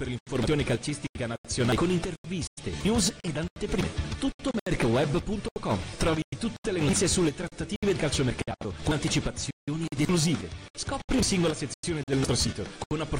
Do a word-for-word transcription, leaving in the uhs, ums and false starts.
per l'informazione calcistica nazionale con interviste, news ed anteprime. tutto america web punto com. Trovi tutte le notizie sulle trattative di calciomercato con anticipazioni ed esclusive. Scopri in singola sezione del nostro sito con approfondimenti